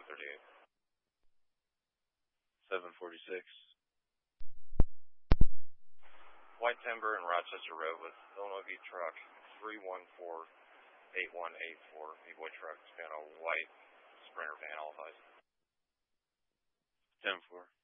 Echo 38. 746. White Timber and Rochester Road with Illinois V truck 314-8184. V-Boy truck, Hispano white Sprinter van, all size. 10-4.